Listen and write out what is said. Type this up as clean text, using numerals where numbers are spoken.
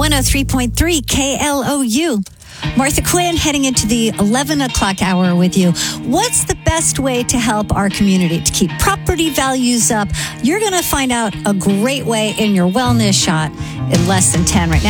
103.3 KLOU. Martha Quinn heading into the 11 o'clock hour with you. What's the best way to help our community to keep property values up? You're going to find out a great way in your wellness shot in less than 10 right now.